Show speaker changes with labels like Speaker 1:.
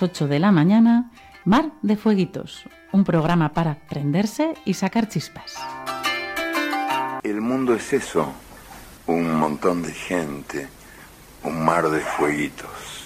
Speaker 1: 8 de la mañana, Mar de Fueguitos, un programa para prenderse y sacar chispas.
Speaker 2: El mundo es eso, un montón de gente, un mar de fueguitos.